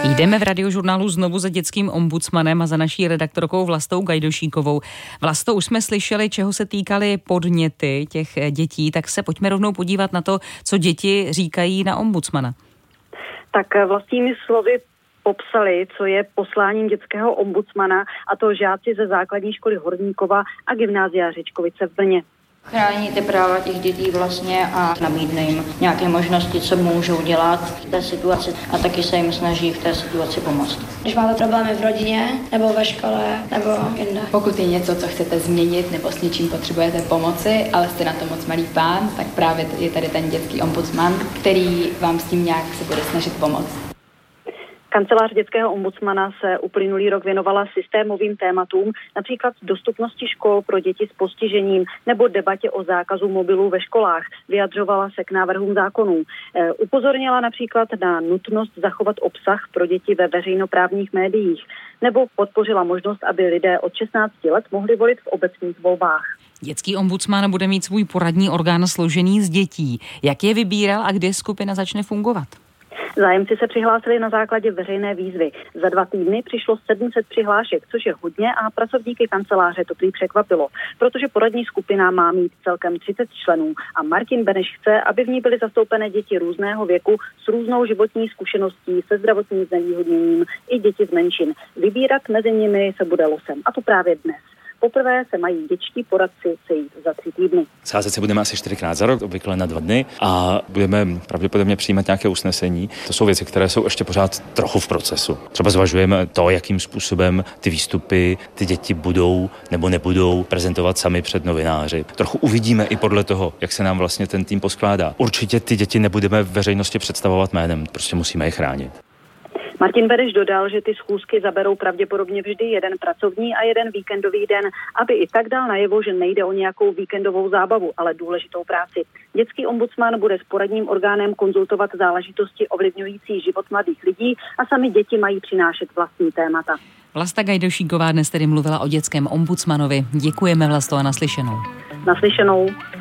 Jdeme v Radiožurnálu znovu za dětským ombudsmanem a za naší redaktorkou Vlastou Gajdošíkovou. Vlasto, už jsme slyšeli, čeho se týkaly podněty těch dětí, tak se pojďme rovnou podívat na to, co děti říkají na ombudsmana. Tak vlastními slovy popsali, co je posláním dětského ombudsmana, a to žáci ze základní školy Horníkova a gymnázia Řečkovice v Brně. Chráníte práva těch dětí vlastně a nabídne jim nějaké možnosti, co můžou dělat v té situaci a taky se jim snaží v té situaci pomoct. Když máte problémy v rodině, nebo ve škole, nebo jinde. Pokud je něco, co chcete změnit, nebo s něčím potřebujete pomoci, ale jste na to moc malý pán, tak právě je tady ten dětský ombudsman, který vám s tím nějak se bude snažit pomoct. Kancelář dětského ombudsmana se uplynulý rok věnovala systémovým tématům, například dostupnosti škol pro děti s postižením nebo debatě o zákazu mobilů ve školách. Vyjadřovala se k návrhům zákonů. Upozornila například na nutnost zachovat obsah pro děti ve veřejnoprávních médiích nebo podpořila možnost, aby lidé od 16 let mohli volit v obecních volbách. Dětský ombudsman bude mít svůj poradní orgán složený z dětí. Jak je vybíral a kdy skupina začne fungovat? Zájemci se přihlásili na základě veřejné výzvy. Za 2 týdny přišlo 700 přihlášek, což je hodně a pracovníky kanceláře to prý překvapilo, protože poradní skupina má mít celkem 30 členů a Martin Beneš chce, aby v ní byly zastoupené děti různého věku s různou životní zkušeností, se zdravotním znevýhodněním i děti z menšin. Vybírat mezi nimi se bude losem, a to právě dnes. Poprvé se mají dětští poradci sejít za 3 týdny. Scházet se budeme asi 4krát za rok, obvykle na 2 dny, a budeme pravděpodobně přijímat nějaké usnesení. To jsou věci, které jsou ještě pořád trochu v procesu. Třeba zvažujeme to, jakým způsobem ty výstupy ty děti budou nebo nebudou prezentovat sami před novináři. Trochu uvidíme i podle toho, jak se nám vlastně ten tým poskládá. Určitě ty děti nebudeme v veřejnosti představovat jménem, prostě musíme je chránit. Martin Beneš dodal, že ty schůzky zaberou pravděpodobně vždy jeden pracovní a jeden víkendový den, aby i tak dal najevo, že nejde o nějakou víkendovou zábavu, ale důležitou práci. Dětský ombudsman bude s poradním orgánem konzultovat záležitosti ovlivňující život mladých lidí a sami děti mají přinášet vlastní témata. Vlasta Gajdošíková dnes tedy mluvila o dětském ombudsmanovi. Děkujeme, Vlasto, a naslyšenou. Naslyšenou.